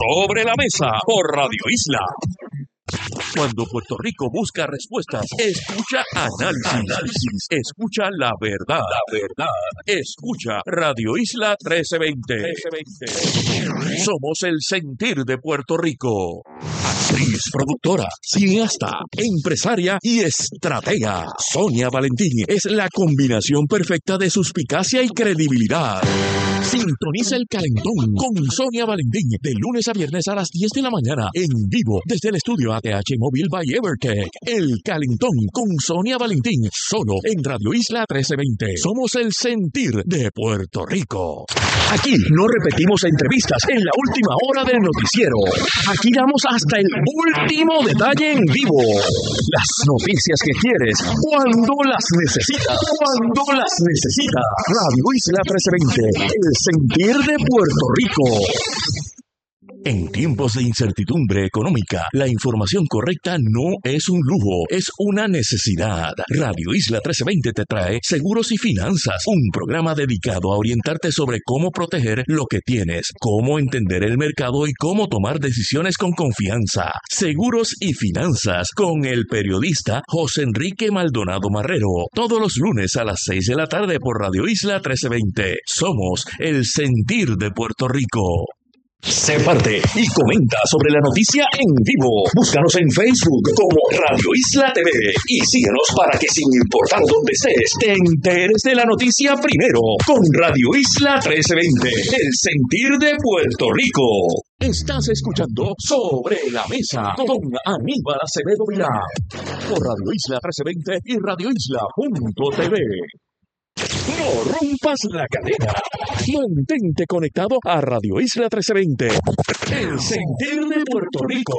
Sobre la Mesa por Radio Isla. Cuando Puerto Rico busca respuestas, escucha análisis, escucha la verdad, escucha Radio Isla 1320. Somos el sentir de Puerto Rico. Actriz, productora, cineasta, empresaria y estratega. Sonia Valentín es la combinación perfecta de suspicacia y credibilidad. Sintoniza el Calentón con Sonia Valentín de lunes a viernes a las 10 de la mañana en vivo desde el estudio ATH Móvil by Evertech. El Calentón con Sonia Valentín solo en Radio Isla 1320. Somos el sentir de Puerto Rico. Aquí no repetimos entrevistas en la última hora del noticiero. Aquí damos hasta el último detalle en vivo. Las noticias que quieres cuando las necesitas. Radio Isla 1320. El sentir de Puerto Rico. En tiempos de incertidumbre económica, la información correcta no es un lujo, es una necesidad. Radio Isla 1320 te trae Seguros y Finanzas, un programa dedicado a orientarte sobre cómo proteger lo que tienes, cómo entender el mercado y cómo tomar decisiones con confianza. Seguros y Finanzas con el periodista José Enrique Maldonado Marrero, todos los lunes a las 6 de la tarde por Radio Isla 1320. Somos el sentir de Puerto Rico. Sé parte y comenta sobre la noticia en vivo. Búscanos en Facebook como Radio Isla TV y síguenos para que sin importar dónde estés, te enteres de la noticia primero con Radio Isla 1320, el sentir de Puerto Rico. Estás escuchando Sobre la Mesa con Aníbal Acevedo Vilá por Radio Isla 1320 y Radio Isla.tv. No rompas la cadena. Mantente conectado a Radio Isla 1320. El sentir de Puerto Rico.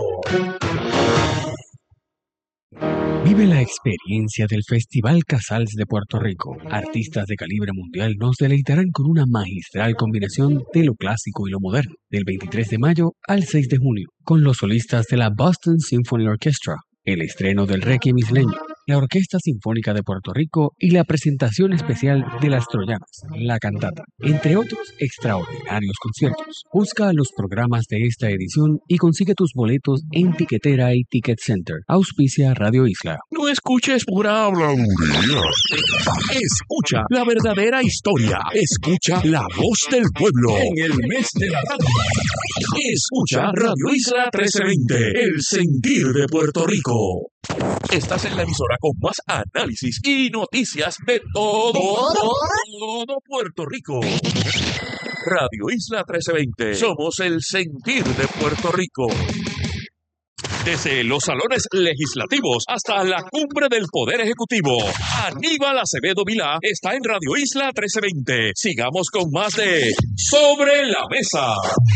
Vive la experiencia del Festival Casals de Puerto Rico. Artistas de calibre mundial nos deleitarán con una magistral combinación de lo clásico y lo moderno, del 23 de mayo al 6 de junio, con los solistas de la Boston Symphony Orchestra, el estreno del Requiem isleño, la Orquesta Sinfónica de Puerto Rico y la presentación especial de Las Troyanas, la cantata, entre otros extraordinarios conciertos. Busca los programas de esta edición y consigue tus boletos en Tiquetera y Ticket Center. Auspicia Radio Isla. No escuches pura habladuría. Escucha la verdadera historia. Escucha la voz del pueblo en el mes de la radio. Escucha Radio Isla 1320, el sentir de Puerto Rico. Estás en la emisora con más análisis y noticias de todo Puerto Rico. Radio Isla 1320. Somos el sentir de Puerto Rico. Desde los salones legislativos hasta la cumbre del Poder Ejecutivo, Aníbal Acevedo Vilá está en Radio Isla 1320. Sigamos con más de Sobre la Mesa.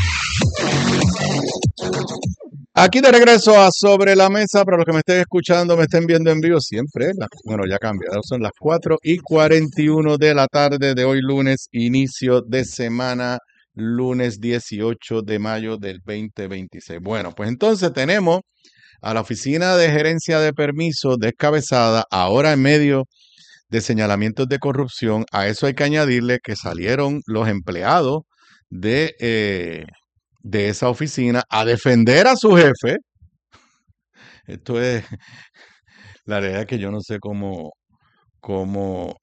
Aquí de regreso a Sobre la Mesa, para los que me estén escuchando, me estén viendo en vivo siempre. Bueno, ya cambia, son las 4:41 de la tarde de hoy lunes, inicio de semana, lunes 18 de mayo del 2026. Bueno, pues entonces tenemos a la Oficina de Gerencia de Permisos descabezada, ahora en medio de señalamientos de corrupción. A eso hay que añadirle que salieron los empleados de esa oficina a defender a su jefe. Esto es, la realidad es que yo no sé cómo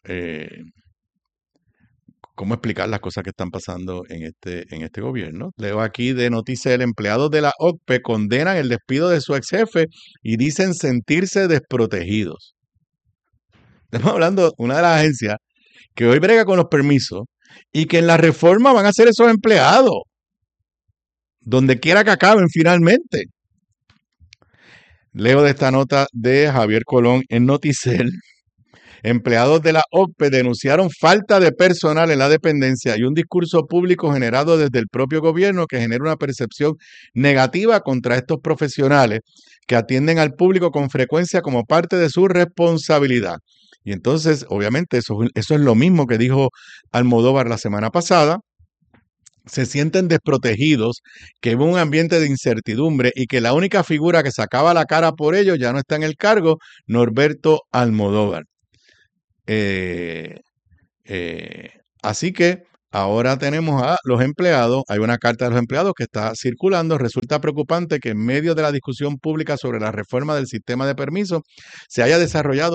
explicar las cosas que están pasando en este gobierno. Leo aquí de noticias: el empleado de la OCPE condenan el despido de su ex jefe y dicen sentirse desprotegidos. Estamos hablando de una de las agencias que hoy brega con los permisos y que en la reforma van a ser esos empleados, donde quiera que acaben finalmente. Leo de esta nota de Javier Colón en Noticel. Empleados de la OCPE denunciaron falta de personal en la dependencia y un discurso público generado desde el propio gobierno que genera una percepción negativa contra estos profesionales que atienden al público con frecuencia como parte de su responsabilidad. Y entonces, obviamente, eso es lo mismo que dijo Almodóvar la semana pasada. Se sienten desprotegidos, que hubo un ambiente de incertidumbre y que la única figura que sacaba la cara por ellos ya no está en el cargo, Norberto Almodóvar. Así que ahora tenemos a los empleados, hay una carta de los empleados que está circulando. Resulta preocupante que en medio de la discusión pública sobre la reforma del sistema de permisos se haya desarrollado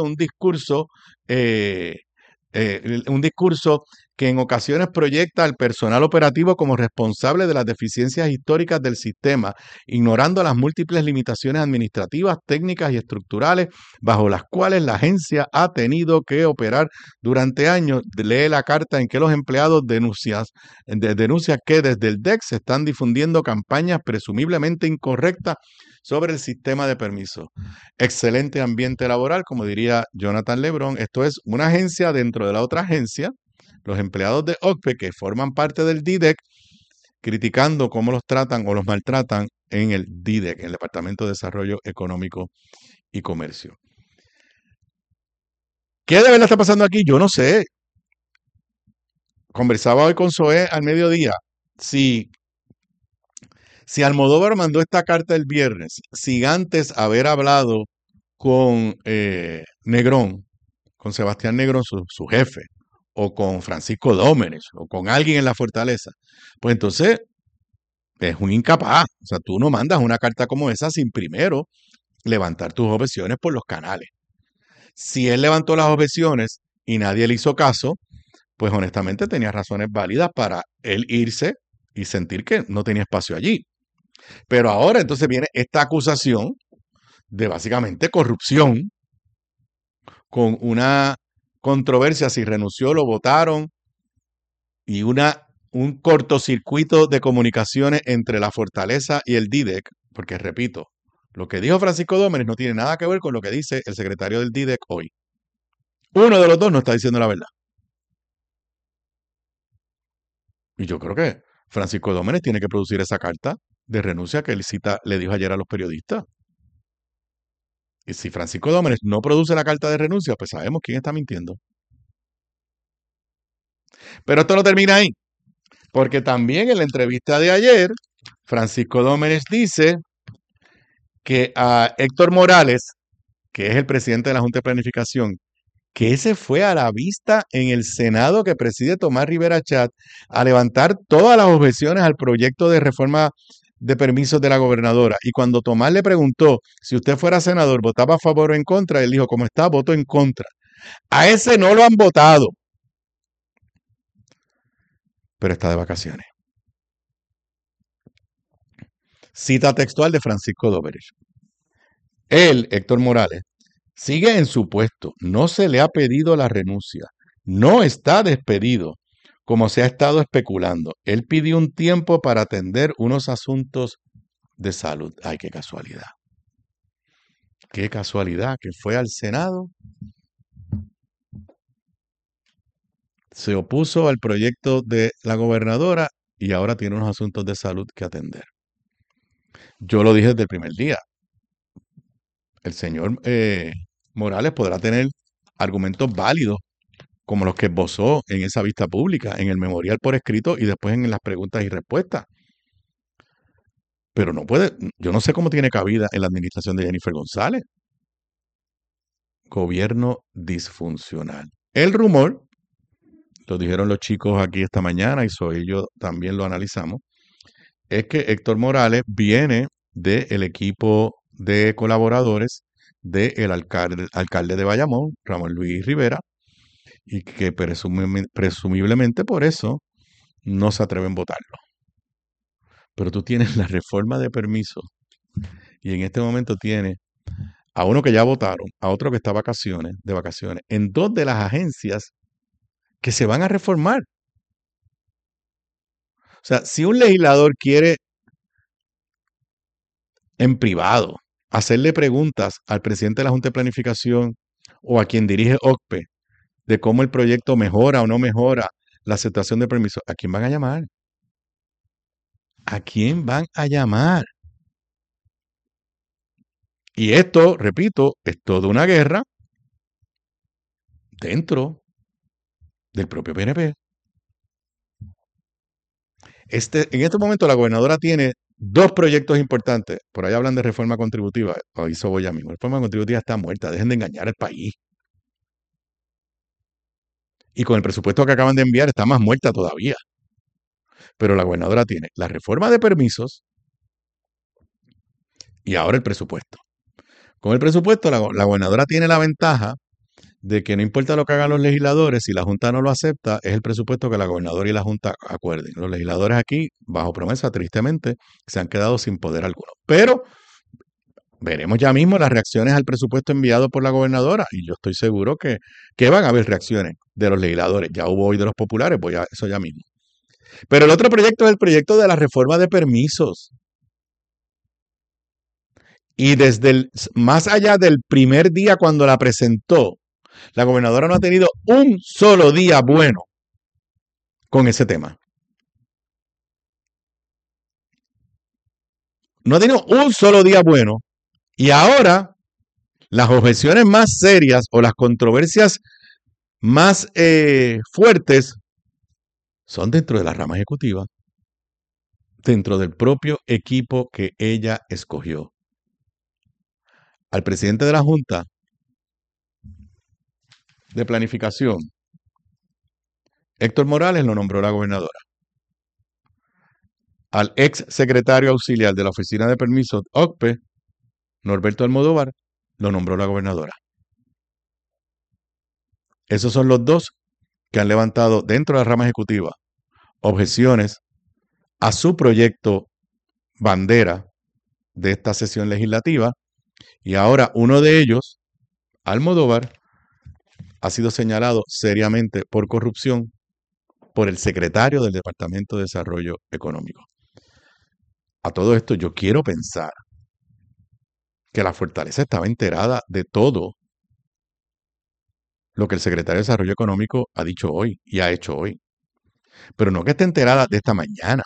un discurso que en ocasiones proyecta al personal operativo como responsable de las deficiencias históricas del sistema, ignorando las múltiples limitaciones administrativas, técnicas y estructurales bajo las cuales la agencia ha tenido que operar durante años. Lee la carta en que los empleados denuncian que desde el DEC se están difundiendo campañas presumiblemente incorrectas sobre el sistema de permisos. Excelente ambiente laboral, como diría Jonathan Lebron. Esto es una agencia dentro de la otra agencia. Los empleados de OCPE que forman parte del DIDEC, criticando cómo los tratan o los maltratan en el DIDEC, en el Departamento de Desarrollo Económico y Comercio. ¿Qué de verdad está pasando aquí? Yo no sé. Conversaba hoy con Zoé al mediodía. Si Almodóvar mandó esta carta el viernes, sin antes haber hablado con Negrón, con Sebastián Negrón, su jefe, o con Francisco Dómenes, o con alguien en la Fortaleza, pues entonces es un incapaz. O sea, tú no mandas una carta como esa sin primero levantar tus objeciones por los canales. Si él levantó las objeciones y nadie le hizo caso, pues honestamente tenía razones válidas para él irse y sentir que no tenía espacio allí. Pero ahora entonces viene esta acusación de básicamente corrupción, con una controversia, si renunció, lo votaron, y un cortocircuito de comunicaciones entre la Fortaleza y el DIDEC, porque repito, lo que dijo Francisco Dómenes no tiene nada que ver con lo que dice el secretario del DIDEC hoy. Uno de los dos no está diciendo la verdad. Y yo creo que Francisco Dómenes tiene que producir esa carta de renuncia que él le dijo ayer a los periodistas. Y si Francisco Dómenes no produce la carta de renuncia, pues sabemos quién está mintiendo. Pero esto no termina ahí, porque también en la entrevista de ayer, Francisco Dómenes dice que a Héctor Morales, que es el presidente de la Junta de Planificación, que ese fue a la vista en el Senado que preside Tomás Rivera Chat a levantar todas las objeciones al proyecto de reforma de permisos de la gobernadora. Y cuando Tomás le preguntó si usted fuera senador, ¿votaba a favor o en contra? Él dijo, como está, voto en contra. A ese no lo han votado, pero está de vacaciones. Cita textual de Francisco Dómenes. Él, Héctor Morales, sigue en su puesto, no se le ha pedido la renuncia, no está despedido, como se ha estado especulando. Él pidió un tiempo para atender unos asuntos de salud. Ay, qué casualidad. Qué casualidad que fue al Senado, se opuso al proyecto de la gobernadora y ahora tiene unos asuntos de salud que atender. Yo lo dije desde el primer día. El señor Morales podrá tener argumentos válidos como los que esbozó en esa vista pública, en el memorial por escrito y después en las preguntas y respuestas. Pero no puede, yo no sé cómo tiene cabida en la administración de Jennifer González. Gobierno disfuncional. El rumor, lo dijeron los chicos aquí esta mañana y yo también lo analizamos, es que Héctor Morales viene del equipo de colaboradores del alcalde de Bayamón, Ramón Luis Rivera, y que presumiblemente por eso no se atreven a votarlo. Pero tú tienes la reforma de permiso y en este momento tienes a uno que ya votaron, a otro que está de vacaciones, en dos de las agencias que se van a reformar. O sea, si un legislador quiere en privado hacerle preguntas al presidente de la Junta de Planificación o a quien dirige OCPE de cómo el proyecto mejora o no mejora la aceptación de permisos, ¿a quién van a llamar? ¿A quién van a llamar? Y esto, repito, es toda una guerra dentro del propio PNP. En este momento la gobernadora tiene dos proyectos importantes. Por ahí hablan de reforma contributiva. Eso voy ya mismo. La reforma contributiva está muerta. Dejen de engañar al país. Y con el presupuesto que acaban de enviar está más muerta todavía. Pero la gobernadora tiene la reforma de permisos y ahora el presupuesto. Con el presupuesto, la gobernadora tiene la ventaja de que no importa lo que hagan los legisladores, si la Junta no lo acepta, es el presupuesto que la gobernadora y la Junta acuerden. Los legisladores aquí, bajo promesa, tristemente, se han quedado sin poder alguno. Pero veremos ya mismo las reacciones al presupuesto enviado por la gobernadora y yo estoy seguro que van a haber reacciones de los legisladores. Ya hubo hoy de los populares, voy a eso ya mismo. Pero el otro proyecto es el proyecto de la reforma de permisos. Y más allá del primer día cuando la presentó, la gobernadora no ha tenido un solo día bueno con ese tema. No ha tenido un solo día bueno. Y ahora, las objeciones más serias o las controversias más fuertes son dentro de la rama ejecutiva, dentro del propio equipo que ella escogió. Al presidente de la Junta de Planificación, Héctor Morales, lo nombró la gobernadora. Al ex secretario auxiliar de la Oficina de Permisos, OCPE, Norberto Almodóvar, lo nombró la gobernadora. Esos son los dos que han levantado dentro de la rama ejecutiva objeciones a su proyecto bandera de esta sesión legislativa. Y ahora uno de ellos, Almodóvar, ha sido señalado seriamente por corrupción por el secretario del Departamento de Desarrollo Económico. A todo esto yo quiero pensar que la Fortaleza estaba enterada de todo lo que el secretario de Desarrollo Económico ha dicho hoy y ha hecho hoy. Pero no que esté enterada de esta mañana.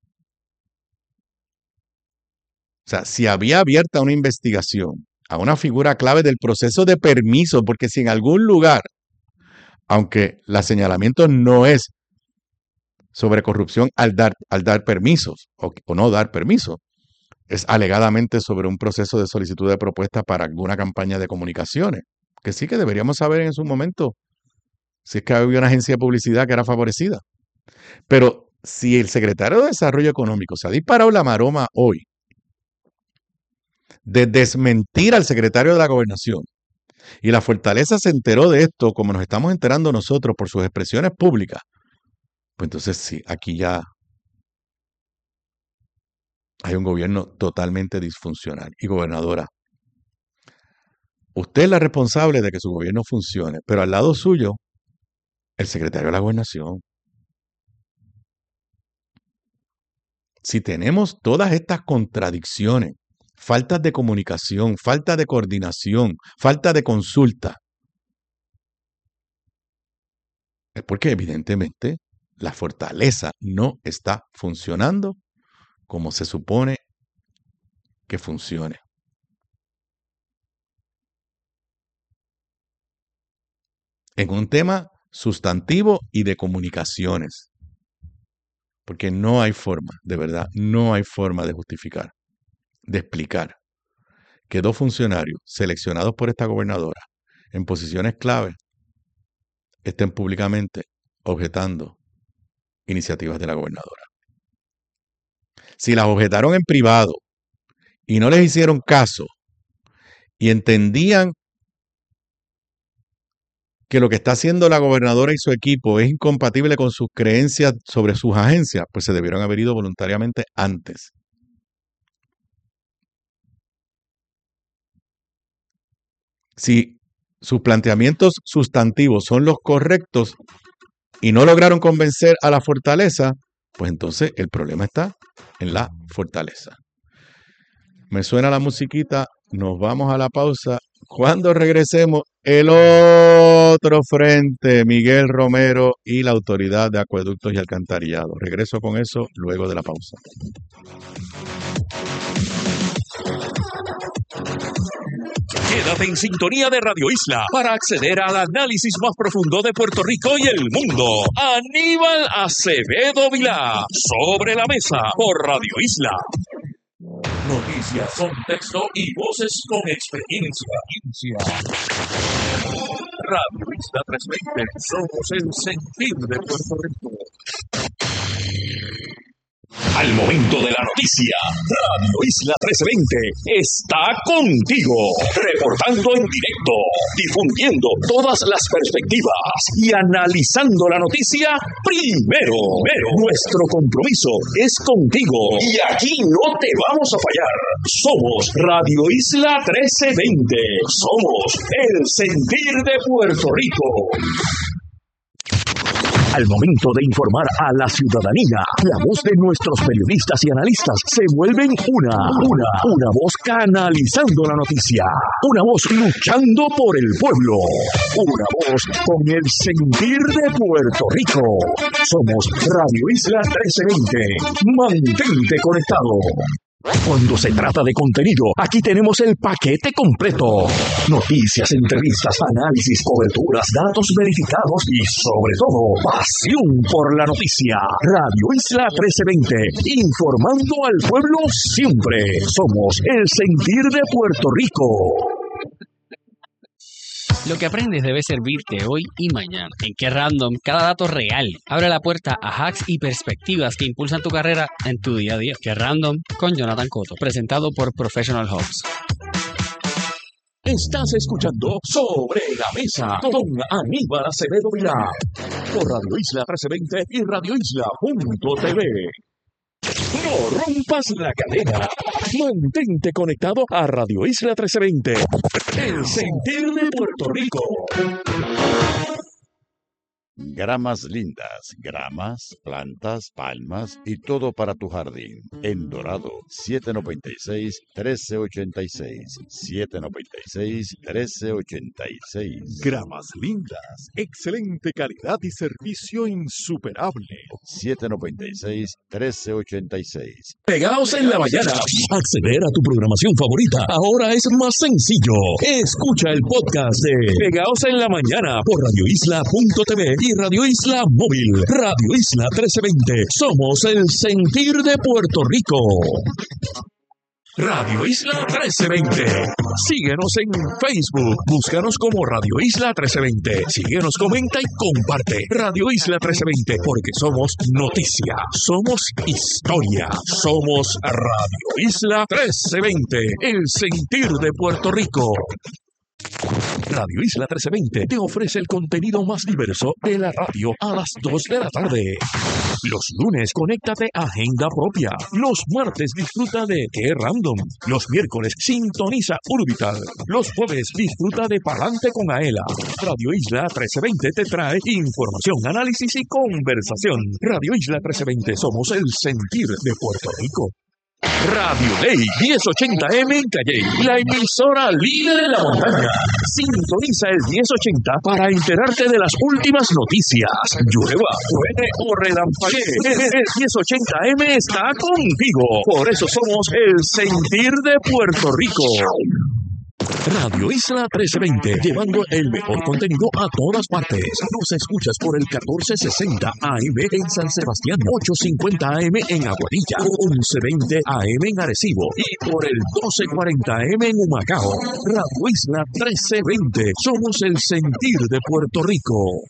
O sea, si había abierta una investigación a una figura clave del proceso de permiso, porque si en algún lugar, aunque el señalamiento no es sobre corrupción al dar permisos o no dar permisos, es alegadamente sobre un proceso de solicitud de propuesta para alguna campaña de comunicaciones, que sí que deberíamos saber en su momento si es que había una agencia de publicidad que era favorecida. Pero si el secretario de Desarrollo Económico se ha disparado la maroma hoy de desmentir al secretario de la Gobernación y la Fortaleza se enteró de esto como nos estamos enterando nosotros por sus expresiones públicas, pues entonces sí, aquí ya hay un gobierno totalmente disfuncional. Y gobernadora, usted es la responsable de que su gobierno funcione, pero al lado suyo, el secretario de la Gobernación. Si tenemos todas estas contradicciones, faltas de comunicación, falta de coordinación, falta de consulta, es porque evidentemente la Fortaleza no está funcionando como se supone que funcione. En un tema sustantivo y de comunicaciones. Porque no hay forma, de verdad, no hay forma de justificar, de explicar que dos funcionarios seleccionados por esta gobernadora en posiciones clave estén públicamente objetando iniciativas de la gobernadora. Si las objetaron en privado y no les hicieron caso y entendían que lo que está haciendo la gobernadora y su equipo es incompatible con sus creencias sobre sus agencias, pues se debieron haber ido voluntariamente antes. Si sus planteamientos sustantivos son los correctos y no lograron convencer a la Fortaleza, pues entonces el problema está en la Fortaleza. Me suena la musiquita, nos vamos a la pausa. Cuando regresemos, el otro frente, Miguel Romero y la Autoridad de Acueductos y Alcantarillado. Regreso con eso luego de la pausa. Quédate en sintonía de Radio Isla para acceder al análisis más profundo de Puerto Rico y el mundo. Aníbal Acevedo Vilá, Sobre la Mesa, por Radio Isla. Noticias, contexto y voces con experiencia. Radio Isla 320, somos el sentir de Puerto Rico. Al momento de la noticia, Radio Isla 1320 está contigo, reportando en directo, difundiendo todas las perspectivas y analizando la noticia primero. Nuestro compromiso es contigo y aquí no te vamos a fallar. Somos Radio Isla 1320. Somos el sentir de Puerto Rico. Al momento de informar a la ciudadanía, la voz de nuestros periodistas y analistas se vuelven una voz canalizando la noticia, una voz luchando por el pueblo, una voz con el sentir de Puerto Rico. Somos Radio Isla 1320. Mantente conectado. Cuando se trata de contenido, aquí tenemos el paquete completo. Noticias, entrevistas, análisis, coberturas, datos verificados y, sobre todo, pasión por la noticia. Radio Isla 1320, informando al pueblo siempre. Somos el sentir de Puerto Rico. Lo que aprendes debe servirte hoy y mañana. En Qué Random, cada dato real abre la puerta a hacks y perspectivas que impulsan tu carrera en tu día a día. Qué Random con Jonathan Cotto, presentado por Professional Hubs. Estás escuchando Sobre la Mesa con Aníbal Acevedo Vilá por Radio Isla 1320 y radioisla.tv. No rompas la cadena. Mantente conectado a Radio Isla 1320. El sentir de Puerto Rico. Gramas lindas, gramas, plantas, palmas y todo para tu jardín. En Dorado, 796-1386. 796-1386. Gramas lindas, excelente calidad y servicio insuperable. 796-1386. Pegaos en la mañana. Acceder a tu programación favorita ahora es más sencillo. Escucha el podcast de Pegaos en la mañana por radioisla.tv y Radio Isla Móvil. Radio Isla 1320. Somos el sentir de Puerto Rico. Radio Isla 1320. Síguenos en Facebook. Búscanos como Radio Isla 1320. Síguenos, comenta y comparte. Radio Isla 1320. Porque somos noticia. Somos historia. Somos Radio Isla 1320. El sentir de Puerto Rico. Radio Isla 1320 te ofrece el contenido más diverso de la radio a las 2 de la tarde. Los lunes, conéctate a Agenda Propia. Los martes, disfruta de Qué Random. Los miércoles, sintoniza Urbital. Los jueves, disfruta de Palante con Aela. Radio Isla 1320 te trae información, análisis y conversación. Radio Isla 1320, somos el sentir de Puerto Rico. Radio Day 1080M en Calley, la emisora líder en la montaña. Sintoniza el 1080 para enterarte de las últimas noticias. Llueva, truene o relampaguee, el 1080M está contigo. Por eso somos el sentir de Puerto Rico. Radio Isla 1320, llevando el mejor contenido a todas partes. Nos escuchas por el 1460 AM en San Sebastián, 850 AM en Aguadilla, 1120 AM en Arecibo y por el 1240 AM en Humacao. Radio Isla 1320, somos el sentir de Puerto Rico.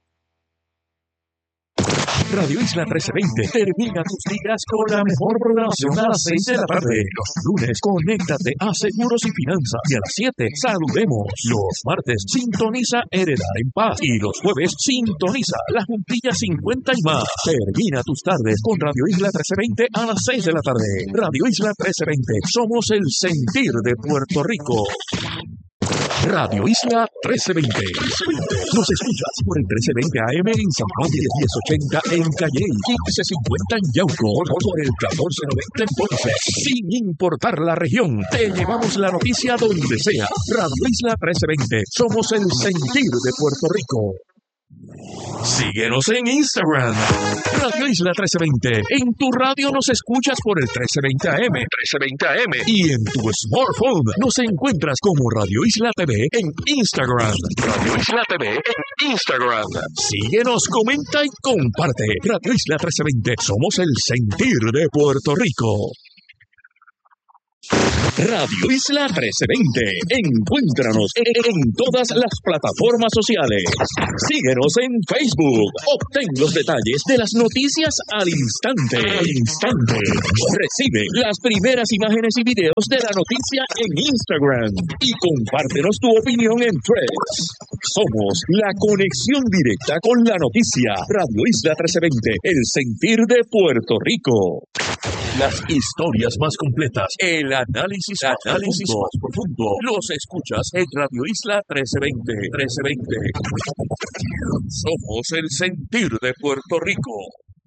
Radio Isla 1320 termina tus días con la mejor programación a las 6 de la tarde. Los lunes, conéctate a Seguros y Finanzas y a las 7, saludemos. Los martes, sintoniza Heredar en Paz y los jueves, sintoniza La Juntilla 50 y más. Termina tus tardes con Radio Isla 1320 a las 6 de la tarde. Radio Isla 1320, somos el sentir de Puerto Rico. Radio Isla 1320. Nos escuchas por el 1320 AM en San Juan, 1080 en Calley, 1550 en Yauco, por el 1490 en Ponce. Sin importar la región, te llevamos la noticia donde sea. Radio Isla 1320. Somos el sentir de Puerto Rico. Síguenos en Instagram, Radio Isla 1320. En tu radio nos escuchas por el 1320 AM, y en tu smartphone nos encuentras como Radio Isla TV en Instagram. Radio Isla TV en Instagram. Síguenos, comenta y comparte. Radio Isla 1320. Somos el sentir de Puerto Rico. Radio Isla 1320. Encuéntranos en todas las plataformas sociales. Síguenos en Facebook. Obtén los detalles de las noticias al instante. Recibe las primeras imágenes y videos de la noticia en Instagram. Y compártenos tu opinión en Threads. Somos la conexión directa con la noticia. Radio Isla 1320. El sentir de Puerto Rico. Las historias más completas, el análisis más profundo, los escuchas en Radio Isla 1320. Somos el sentir de Puerto Rico.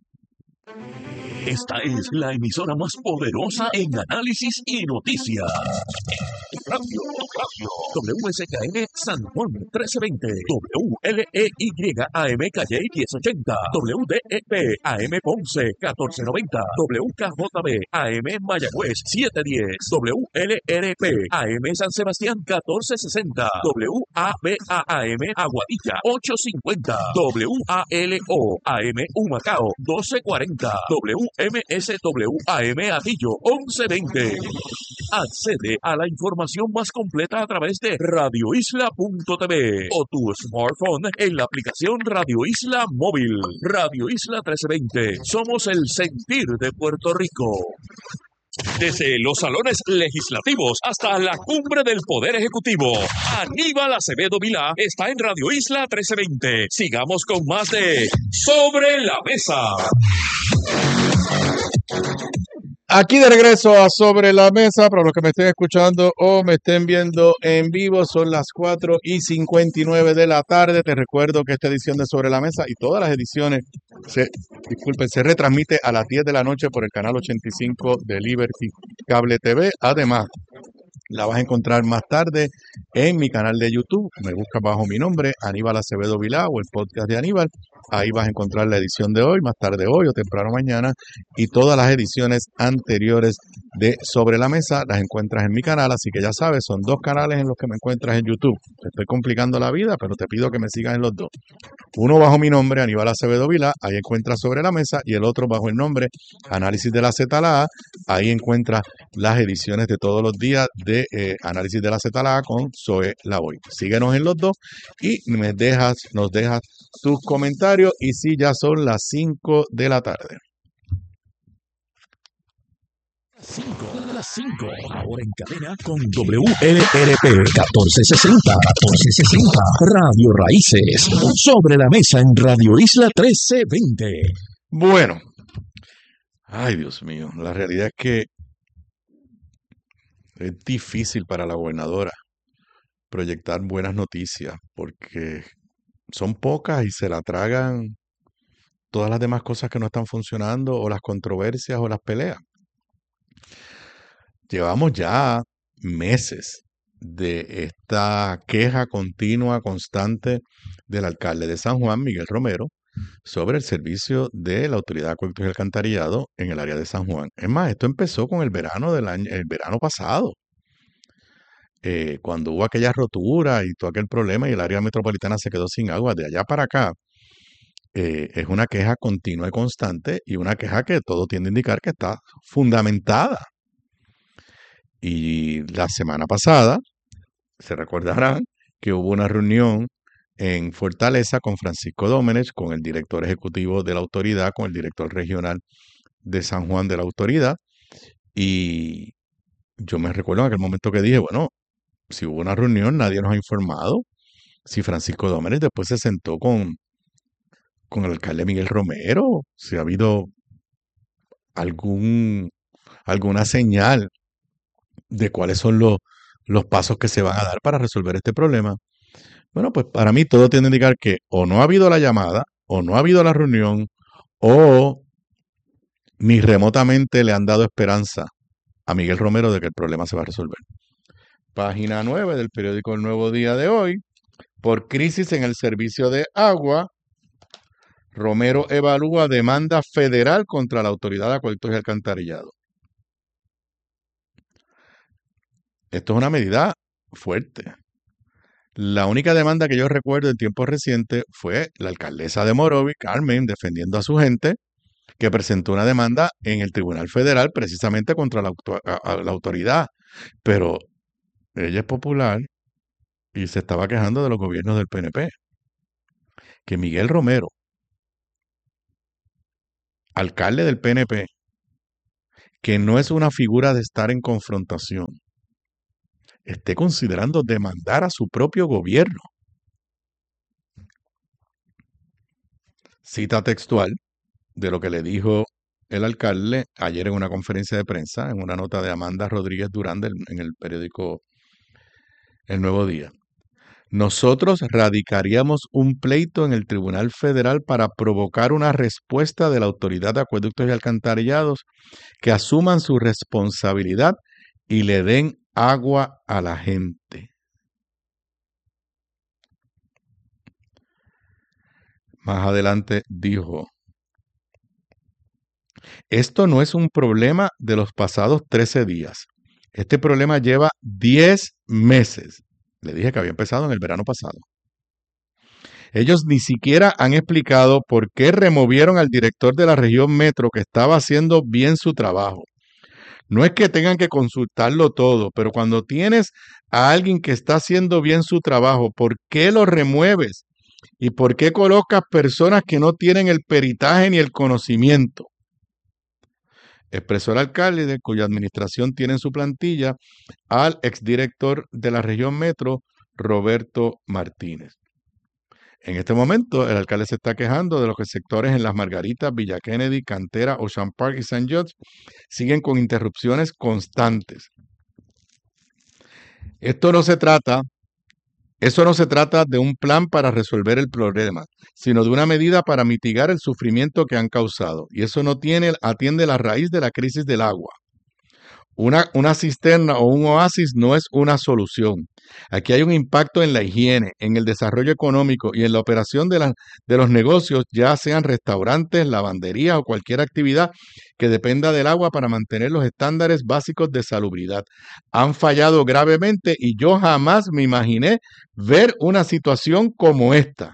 Esta es la emisora más poderosa en análisis y noticias. Radio WSKN San Juan 1320, WLEY AM Calle 1080, WDEP AM Ponce 1490, WKJB AM Mayagüez 710, WLRP AM San Sebastián 1460, WABA AM Aguadilla 850, WALO AM Humacao 1240, WMSW AM Atillo 1120. Accede a la información más completa a través de radioisla.tv o tu smartphone en la aplicación Radio Isla Móvil. Radio Isla 1320. Somos el sentir de Puerto Rico. Desde los salones legislativos hasta la cumbre del Poder Ejecutivo, Aníbal Acevedo Vilá está en Radio Isla 1320. Sigamos con más de Sobre la Mesa. Aquí de regreso a Sobre la Mesa, para los que me estén escuchando o me estén viendo en vivo, son las 4:59 de la tarde. Te recuerdo que esta edición de Sobre la Mesa y todas las ediciones se retransmite a las 10 de la noche por el canal 85 de Liberty Cable TV. Además, la vas a encontrar más tarde en mi canal de YouTube. Me buscas bajo mi nombre, Aníbal Acevedo Vilá, o el podcast de Aníbal. Ahí vas a encontrar la edición de hoy, más tarde hoy o temprano mañana. Y todas las ediciones anteriores de Sobre la Mesa las encuentras en mi canal. Así que ya sabes, son dos canales en los que me encuentras en YouTube. Te estoy complicando la vida, pero te pido que me sigas en los dos. Uno bajo mi nombre, Aníbal Acevedo Vilá, ahí encuentras Sobre la Mesa. Y el otro bajo el nombre, Análisis de la ZLA. Ahí encuentras las ediciones de todos los días de Análisis de la ZLA con Zoe Lavoy. Síguenos en los dos y nos dejas tus comentarios. Y sí, ya son las 5 de la tarde. 5, ahora en cadena con WLRP 1460, Radio Raíces, Sobre la Mesa en Radio Isla 1320. Bueno, ay Dios mío, la realidad es que es difícil para la gobernadora proyectar buenas noticias porque son pocas y se la tragan todas las demás cosas que no están funcionando o las controversias o las peleas. Llevamos ya meses de esta queja continua, constante del alcalde de San Juan, Miguel Romero, sobre el servicio de la Autoridad de Acueductos y Alcantarillado en el área de San Juan. Es más, esto empezó con el verano pasado, cuando hubo aquella rotura y todo aquel problema y el área metropolitana se quedó sin agua. De allá para acá, es una queja continua y constante y una queja que todo tiende a indicar que está fundamentada. Y la semana pasada, se recordarán que hubo una reunión en Fortaleza con Francisco Dómenech, con el director ejecutivo de la autoridad, con el director regional de San Juan de la autoridad. Y yo me recuerdo en aquel momento que dije, bueno, si hubo una reunión, nadie nos ha informado. Si Francisco Dómenech después se sentó con el alcalde Miguel Romero, si ha habido alguna señal de cuáles son los pasos que se van a dar para resolver este problema. Bueno, pues para mí todo tiende a indicar que o no ha habido la llamada, o no ha habido la reunión, o ni remotamente le han dado esperanza a Miguel Romero de que el problema se va a resolver. Página 9 del periódico El Nuevo Día de hoy. Por crisis en el servicio de agua, Romero evalúa demanda federal contra la Autoridad de Acueductos y Alcantarillado. Esto es una medida fuerte. La única demanda que yo recuerdo en tiempos recientes fue la alcaldesa de Morovis, Carmen, defendiendo a su gente, que presentó una demanda en el Tribunal Federal precisamente contra la autoridad pero ella es popular y se estaba quejando de los gobiernos del PNP. Que Miguel Romero, alcalde del PNP, que no es una figura de estar en confrontación, esté considerando demandar a su propio gobierno. Cita textual de lo que le dijo el alcalde ayer en una conferencia de prensa, en una nota de Amanda Rodríguez Durán en el periódico El Nuevo Día. Nosotros radicaríamos un pleito en el Tribunal Federal para provocar una respuesta de la Autoridad de Acueductos y Alcantarillados que asuman su responsabilidad y le den agua a la gente. Más adelante dijo, esto no es un problema de los pasados 13 días. Este problema lleva 10 meses. Le dije que había empezado en el verano pasado. Ellos ni siquiera han explicado por qué removieron al director de la región metro que estaba haciendo bien su trabajo. No es que tengan que consultarlo todo, pero cuando tienes a alguien que está haciendo bien su trabajo, ¿por qué lo remueves? ¿Y por qué colocas personas que no tienen el peritaje ni el conocimiento? Expresó el alcalde, cuya administración tiene en su plantilla al exdirector de la región metro, Roberto Martínez. En este momento, el alcalde se está quejando de los sectores en Las Margaritas, Villa Kennedy, Cantera, Ocean Park y St. George siguen con interrupciones constantes. Eso no se trata de un plan para resolver el problema, sino de una medida para mitigar el sufrimiento que han causado. Y eso no atiende la raíz de la crisis del agua. Una cisterna o un oasis no es una solución. Aquí hay un impacto en la higiene, en el desarrollo económico y en la operación de los negocios, ya sean restaurantes, lavanderías o cualquier actividad que dependa del agua para mantener los estándares básicos de salubridad. Han fallado gravemente y yo jamás me imaginé ver una situación como esta.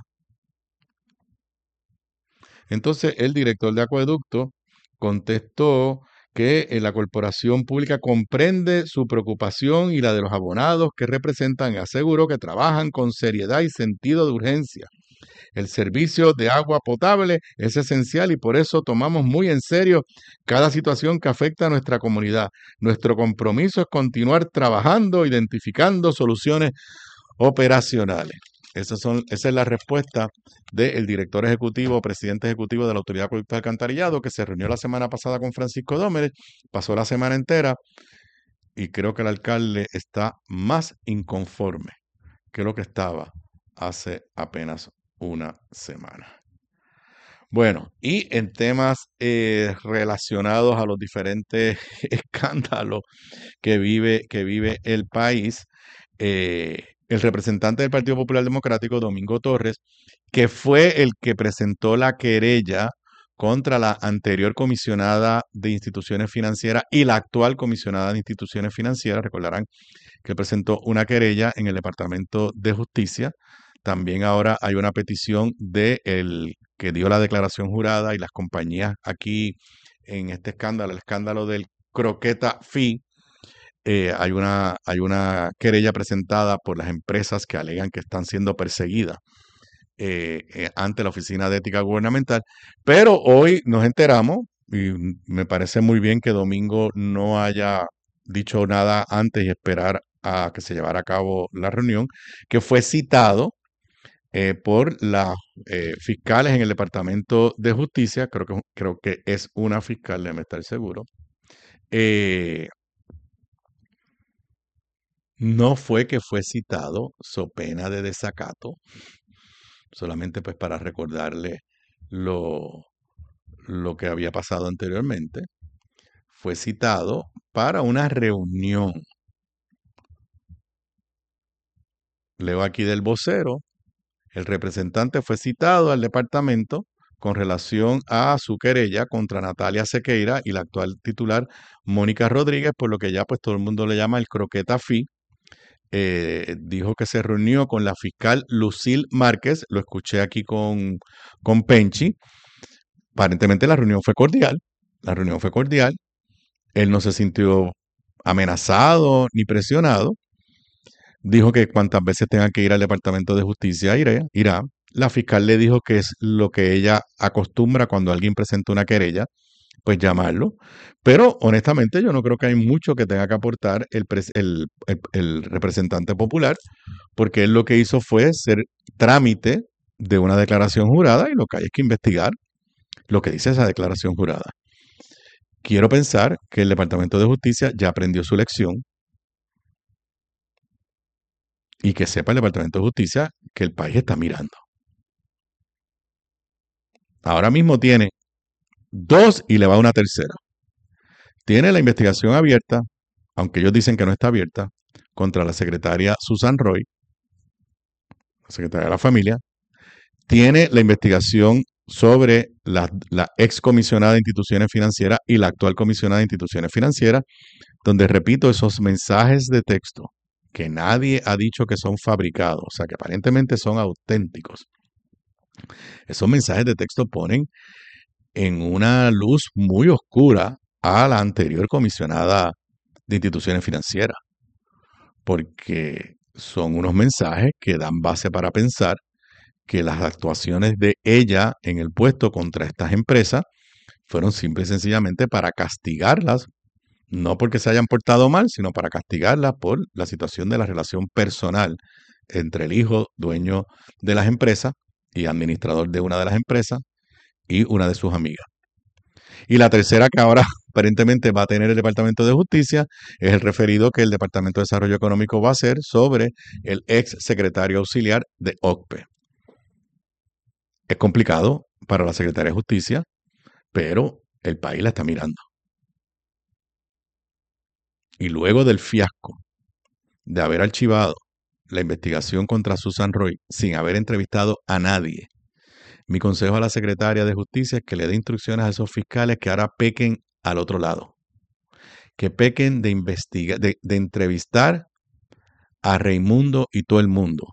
Entonces el director de acueducto contestó que la corporación pública comprende su preocupación y la de los abonados que representan y aseguró que trabajan con seriedad y sentido de urgencia. El servicio de agua potable es esencial y por eso tomamos muy en serio cada situación que afecta a nuestra comunidad. Nuestro compromiso es continuar trabajando, identificando soluciones operacionales. Esa es la respuesta del director ejecutivo, presidente ejecutivo de la Autoridad de Acueductos y Alcantarillado, que se reunió la semana pasada con Francisco Dómenes, pasó la semana entera y creo que el alcalde está más inconforme que lo que estaba hace apenas una semana. Bueno, y en temas relacionados a los diferentes escándalos que vive el país, el representante del Partido Popular Democrático, Domingo Torres, que fue el que presentó la querella contra la anterior comisionada de instituciones financieras y la actual comisionada de instituciones financieras. Recordarán que presentó una querella en el Departamento de Justicia. También ahora hay una petición de el que dio la declaración jurada y las compañías aquí en este escándalo, el escándalo del Croqueta Fee. Hay una querella presentada por las empresas que alegan que están siendo perseguidas ante la Oficina de Ética Gubernamental. Pero hoy nos enteramos, y me parece muy bien que Domingo no haya dicho nada antes y esperar a que se llevara a cabo la reunión, que fue citado por las fiscales en el Departamento de Justicia. Creo que es una fiscal, déjame estar seguro. No fue que fue citado so pena de desacato, solamente pues para recordarle lo que había pasado anteriormente. Fue citado para una reunión. Leo aquí del vocero. El representante fue citado al departamento con relación a su querella contra Natalia Sequeira y la actual titular Mónica Rodríguez, por lo que ya pues todo el mundo le llama el Croqueta Fee. Dijo que se reunió con la fiscal Lucille Márquez, lo escuché aquí con Penchi. Aparentemente la reunión fue cordial, él no se sintió amenazado ni presionado. Dijo que cuantas veces tenga que ir al Departamento de Justicia irá. La fiscal le dijo que es lo que ella acostumbra cuando alguien presenta una querella, pues llamarlo. Pero honestamente yo no creo que hay mucho que tenga que aportar el representante popular, porque él lo que hizo fue ser trámite de una declaración jurada y lo que hay es que investigar lo que dice esa declaración jurada. Quiero pensar que el Departamento de Justicia ya aprendió su lección y que sepa el Departamento de Justicia que el país está mirando. Ahora mismo tiene 2 y le va una tercera. Tiene la investigación abierta, aunque ellos dicen que no está abierta, contra la secretaria Susan Roy, la secretaria de la familia. Tiene la investigación sobre la ex comisionada de instituciones financieras y la actual comisionada de instituciones financieras, donde, repito, esos mensajes de texto que nadie ha dicho que son fabricados, o sea, que aparentemente son auténticos. Esos mensajes de texto ponen en una luz muy oscura a la anterior comisionada de instituciones financieras, porque son unos mensajes que dan base para pensar que las actuaciones de ella en el puesto contra estas empresas fueron simple y sencillamente para castigarlas, no porque se hayan portado mal, sino para castigarlas por la situación de la relación personal entre el hijo dueño de las empresas y administrador de una de las empresas y una de sus amigas. Y la tercera que ahora aparentemente va a tener el Departamento de Justicia es el referido que el Departamento de Desarrollo Económico va a hacer sobre el ex secretario auxiliar de OCPE. Es complicado para la Secretaría de Justicia, pero el país la está mirando. Y luego del fiasco de haber archivado la investigación contra Susan Roy sin haber entrevistado a nadie, mi consejo a la Secretaria de Justicia es que le dé instrucciones a esos fiscales que ahora pequen al otro lado. Que pequen de entrevistar a Raimundo y todo el mundo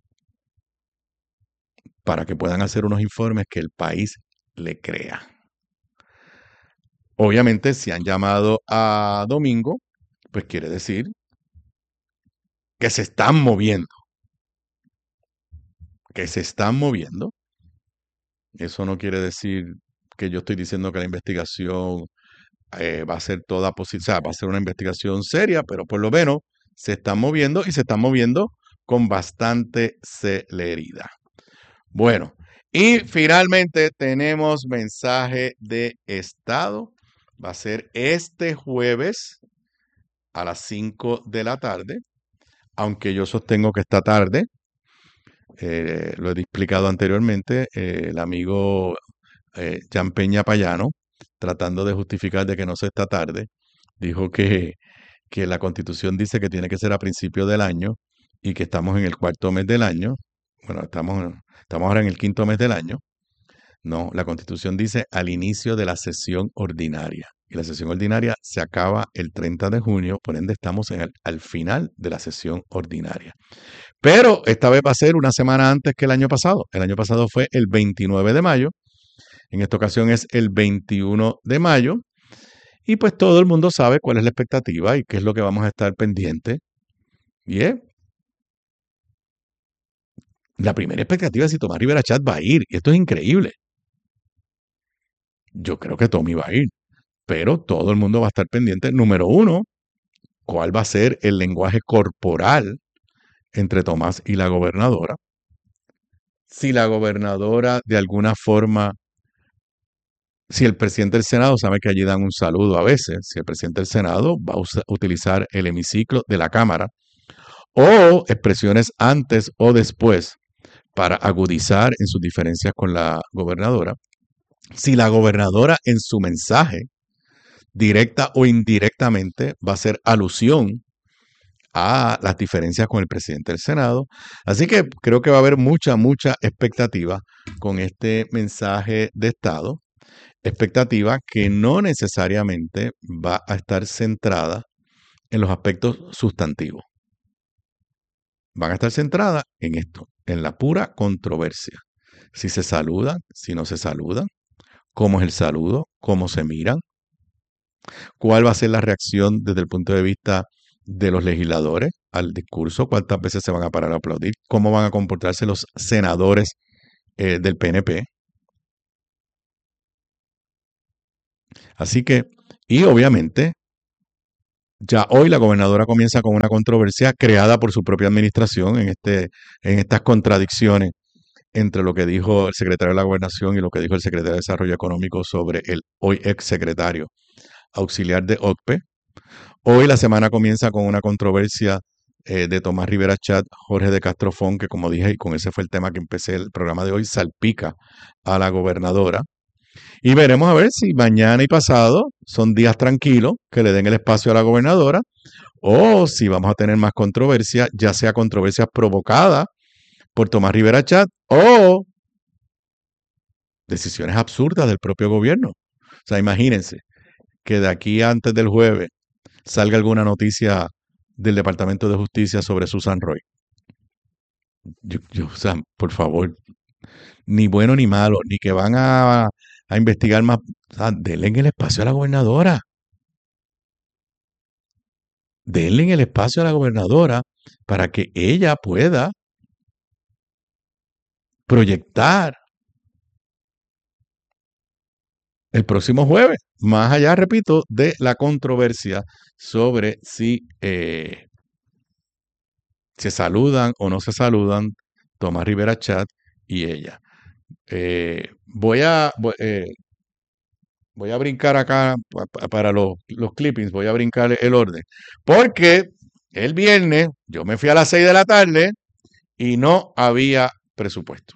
para que puedan hacer unos informes que el país le crea. Obviamente, si han llamado a Domingo, pues quiere decir que se están moviendo. Que se están moviendo. Eso no quiere decir que yo estoy diciendo que la investigación va a ser toda positiva, o sea, va a ser una investigación seria, pero por lo menos se están moviendo y se están moviendo con bastante celeridad. Bueno, y finalmente tenemos mensaje de estado. Va a ser este jueves a las 5 de la tarde, aunque yo sostengo que esta tarde, lo he explicado anteriormente, el amigo Jan Peña Payano, tratando de justificar de que no sea esta tarde, dijo que la Constitución dice que tiene que ser a principio del año y que estamos en el 4º mes del año. Bueno, estamos ahora en el 5º mes del año. No, la Constitución dice al inicio de la sesión ordinaria. Y la sesión ordinaria se acaba el 30 de junio, por ende estamos al final de la sesión ordinaria. Pero esta vez va a ser una semana antes que el año pasado. El año pasado fue el 29 de mayo. En esta ocasión es el 21 de mayo. Y pues todo el mundo sabe cuál es la expectativa y qué es lo que vamos a estar pendiente. Y la primera expectativa es si Tomás Rivera Chat va a ir. Y esto es increíble. Yo creo que Tommy va a ir. Pero todo el mundo va a estar pendiente. Número 1, ¿cuál va a ser el lenguaje corporal entre Tomás y la gobernadora? Si la gobernadora de alguna forma, si el presidente del Senado sabe que allí dan un saludo a veces, si el presidente del Senado va a utilizar el hemiciclo de la Cámara o expresiones antes o después para agudizar en sus diferencias con la gobernadora, si la gobernadora en su mensaje, directa o indirectamente, va a hacer alusión a las diferencias con el presidente del Senado. Así que creo que va a haber mucha expectativa con este mensaje de Estado. Expectativa que no necesariamente va a estar centrada en los aspectos sustantivos. Van a estar centradas en esto, en la pura controversia. Si se saludan, si no se saludan, cómo es el saludo, cómo se miran, ¿Cuál va a ser la reacción desde el punto de vista de los legisladores al discurso? ¿Cuántas veces se van a parar a aplaudir? ¿Cómo van a comportarse los senadores del PNP? Así que, y obviamente, ya hoy la gobernadora comienza con una controversia creada por su propia administración en estas contradicciones entre lo que dijo el secretario de la Gobernación y lo que dijo el secretario de Desarrollo Económico sobre el hoy ex secretario auxiliar de OCPE. Hoy la semana comienza con una controversia de Tomás Rivera Chat, Jorge de Castrofón, que como dije, y con ese fue el tema que empecé el programa de hoy, salpica a la gobernadora. Y veremos a ver si mañana y pasado son días tranquilos que le den el espacio a la gobernadora o si vamos a tener más controversia, ya sea controversia provocada por Tomás Rivera Chat o decisiones absurdas del propio gobierno. O sea, imagínense que de aquí antes del jueves salga alguna noticia del Departamento de Justicia sobre Susan Roy. O sea, por favor, ni bueno ni malo, ni que van a investigar más. O sea, denle el espacio a la gobernadora. Denle el espacio a la gobernadora para que ella pueda proyectar el próximo jueves, más allá, repito, de la controversia sobre si se saludan o no se saludan Tomás Rivera Chat y ella. Voy a brincar acá para los clippings, voy a brincar el orden, porque el viernes yo me fui a las 6 de la tarde y no había presupuesto.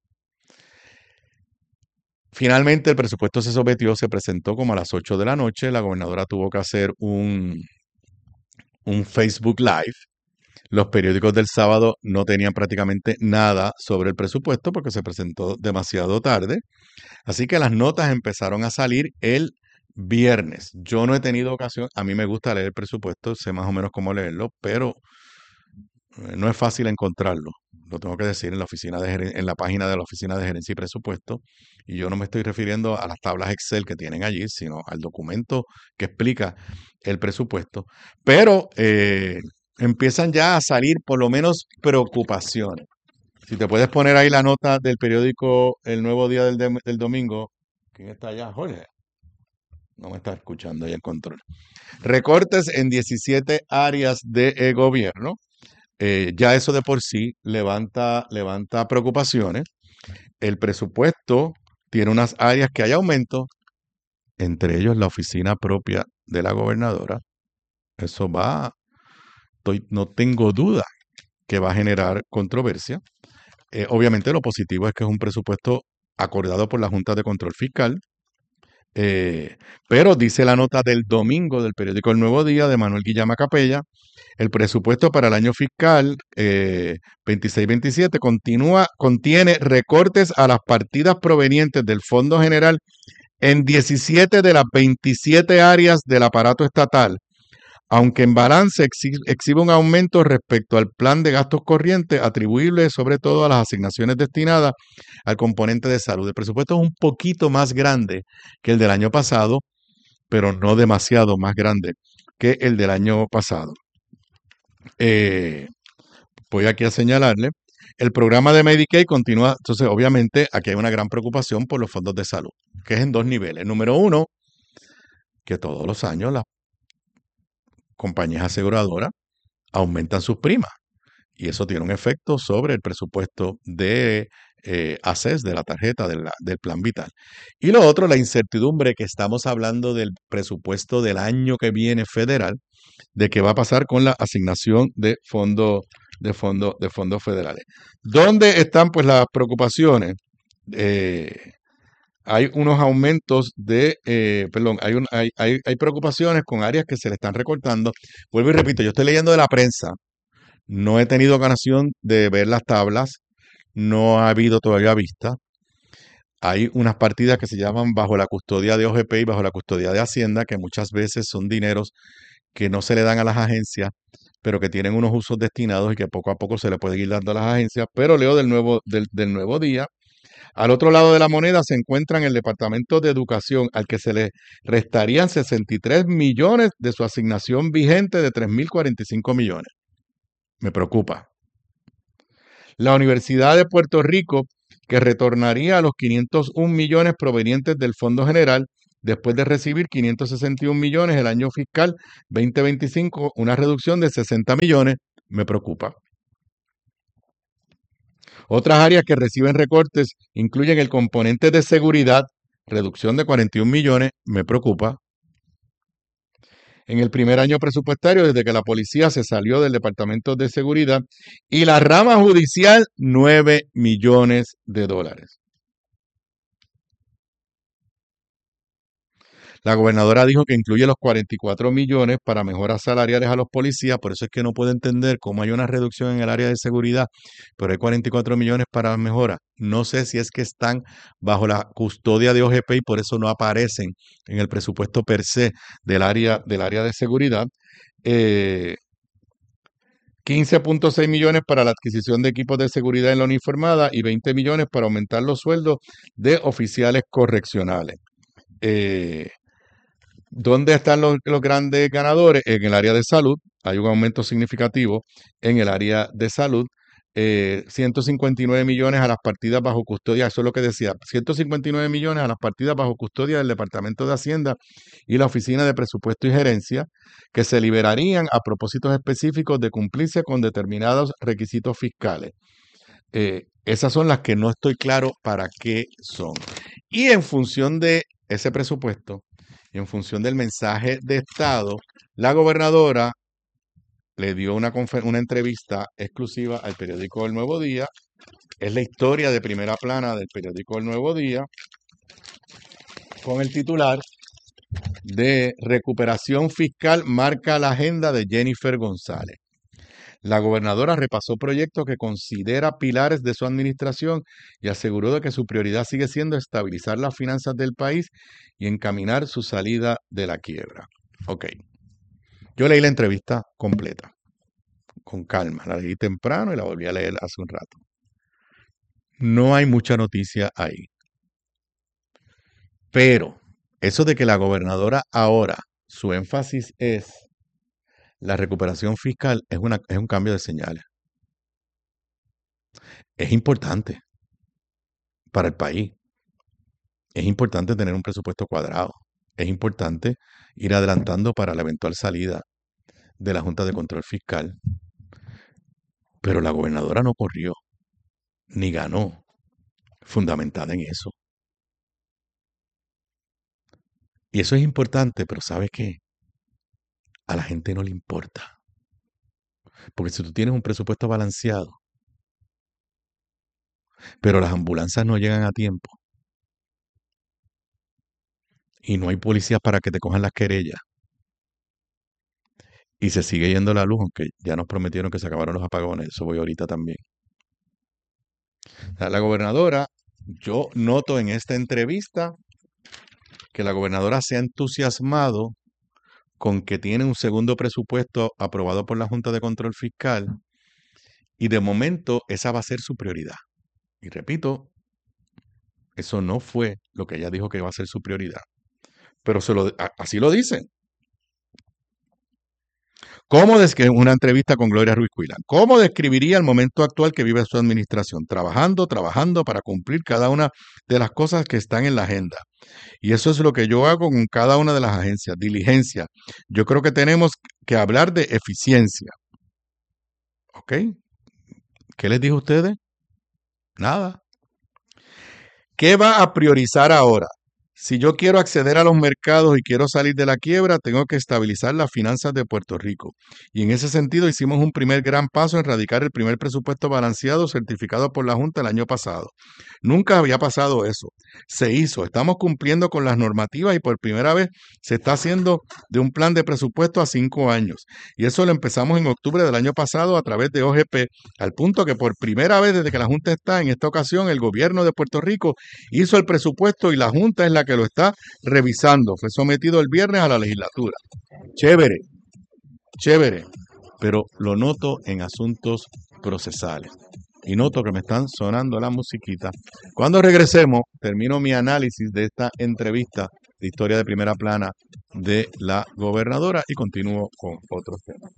Finalmente el presupuesto se sometió, se presentó como a las 8 de la noche. La gobernadora tuvo que hacer un Facebook Live. Los periódicos del sábado no tenían prácticamente nada sobre el presupuesto porque se presentó demasiado tarde. Así que las notas empezaron a salir el viernes. Yo no he tenido ocasión, a mí me gusta leer el presupuesto, sé más o menos cómo leerlo, pero no es fácil encontrarlo. Lo tengo que decir en la página de la Oficina de Gerencia y Presupuesto. Y yo no me estoy refiriendo a las tablas Excel que tienen allí, sino al documento que explica el presupuesto. Pero empiezan ya a salir por lo menos preocupaciones. Si te puedes poner ahí la nota del periódico El Nuevo Día del domingo. ¿Quién está allá? Jorge. No me está escuchando ahí el control. Recortes en 17 áreas de gobierno. Ya eso de por sí levanta preocupaciones. El presupuesto tiene unas áreas que hay aumento, entre ellos la oficina propia de la gobernadora. Eso no tengo duda que va a generar controversia. Obviamente lo positivo es que es un presupuesto acordado por la Junta de Control Fiscal, pero dice la nota del domingo del periódico El Nuevo Día de Manuel Guillama Capella, el presupuesto para el año fiscal 26-27 contiene recortes a las partidas provenientes del Fondo General en 17 de las 27 áreas del aparato estatal, aunque en balance exhibe un aumento respecto al plan de gastos corrientes atribuible sobre todo a las asignaciones destinadas al componente de salud. El presupuesto es un poquito más grande que el del año pasado, pero no demasiado más grande que el del año pasado. Voy aquí a señalarle, el programa de Medicaid continúa, entonces obviamente aquí hay una gran preocupación por los fondos de salud, que es en dos niveles. Número uno, que todos los años las compañías aseguradoras aumentan sus primas y eso tiene un efecto sobre el presupuesto de ACES, de la tarjeta del plan vital. Y lo otro, la incertidumbre que estamos hablando del presupuesto del año que viene federal, de qué va a pasar con la asignación de fondos federales. ¿Dónde están pues las preocupaciones? Hay unos aumentos hay preocupaciones con áreas que se le están recortando. Vuelvo y repito, yo estoy leyendo de la prensa, no he tenido ocasión de ver las tablas, no ha habido todavía vista. Hay unas partidas que se llaman bajo la custodia de OGP y bajo la custodia de Hacienda, que muchas veces son dineros que no se le dan a las agencias, pero que tienen unos usos destinados y que poco a poco se le puede ir dando a las agencias. Pero leo del nuevo día, Al otro lado de la moneda se encuentran el Departamento de Educación, al que se le restarían 63 millones de su asignación vigente de 3.045 millones. Me preocupa. La Universidad de Puerto Rico, que retornaría a los 501 millones provenientes del Fondo General, después de recibir 561 millones el año fiscal 2025, una reducción de 60 millones, me preocupa. Otras áreas que reciben recortes incluyen el componente de seguridad, reducción de 41 millones, me preocupa. En el primer año presupuestario, desde que la policía se salió del Departamento de Seguridad, y la rama judicial, 9 millones de dólares. La gobernadora dijo que incluye los 44 millones para mejoras salariales a los policías, por eso es que no puedo entender cómo hay una reducción en el área de seguridad, pero hay 44 millones para mejoras. No sé si es que están bajo la custodia de OGP y por eso no aparecen en el presupuesto per se del área de seguridad. 15.6 millones para la adquisición de equipos de seguridad en la uniformada y 20 millones para aumentar los sueldos de oficiales correccionales. ¿Dónde están los grandes ganadores? En el área de salud. Hay un aumento significativo en el área de salud. 159 millones a las partidas bajo custodia, eso es lo que decía, 159 millones a las partidas bajo custodia del Departamento de Hacienda y la Oficina de Presupuesto y Gerencia, que se liberarían a propósitos específicos de cumplirse con determinados requisitos fiscales. Esas son las que no estoy claro para qué son. Y en función de ese presupuesto, y en función del mensaje de Estado, la gobernadora le dio una entrevista exclusiva al periódico El Nuevo Día. Es la historia de primera plana del periódico El Nuevo Día, con el titular de Recuperación Fiscal marca la agenda de Jennifer González. La gobernadora repasó proyectos que considera pilares de su administración y aseguró de que su prioridad sigue siendo estabilizar las finanzas del país y encaminar su salida de la quiebra. Ok. Yo leí la entrevista completa, con calma. La leí temprano y la volví a leer hace un rato. No hay mucha noticia ahí. Pero eso de que la gobernadora ahora, su énfasis es la recuperación fiscal, es un cambio de señales. Es importante para el país. Es importante tener un presupuesto cuadrado. Es importante ir adelantando para la eventual salida de la Junta de Control Fiscal. Pero la gobernadora no corrió, ni ganó, fundamentada en eso. Y eso es importante, pero ¿sabe qué? A la gente no le importa. Porque si tú tienes un presupuesto balanceado, pero las ambulancias no llegan a tiempo, y no hay policías para que te cojan las querellas, y se sigue yendo la luz, aunque ya nos prometieron que se acabaron los apagones, eso voy ahorita también. O sea, la gobernadora, yo noto en esta entrevista que la gobernadora se ha entusiasmado con que tiene un segundo presupuesto aprobado por la Junta de Control Fiscal y de momento esa va a ser su prioridad. Y repito, eso no fue lo que ella dijo que iba a ser su prioridad, pero así lo dicen. Una entrevista con Gloria Ruiz Cuilán. ¿Cómo describiría el momento actual que vive su administración? Trabajando para cumplir cada una de las cosas que están en la agenda. Y eso es lo que yo hago con cada una de las agencias, diligencia. Yo creo que tenemos que hablar de eficiencia. ¿Ok? ¿Qué les dijo a ustedes? Nada. ¿Qué va a priorizar ahora? Si yo quiero acceder a los mercados y quiero salir de la quiebra, tengo que estabilizar las finanzas de Puerto Rico. Y en ese sentido hicimos un primer gran paso en radicar el primer presupuesto balanceado certificado por la Junta el año pasado. Nunca había pasado eso. Se hizo. Estamos cumpliendo con las normativas y por primera vez se está haciendo de un plan de presupuesto a 5 años. Y eso lo empezamos en octubre del año pasado a través de OGP, al punto que por primera vez desde que la Junta está, en esta ocasión el gobierno de Puerto Rico hizo el presupuesto y la Junta es la que lo está revisando. Fue sometido el viernes a la legislatura. Chévere, chévere, pero lo noto en asuntos procesales. y noto que me están sonando la musiquita. Cuando regresemos, termino mi análisis de esta entrevista de historia de primera plana de la gobernadora y continúo con otros temas.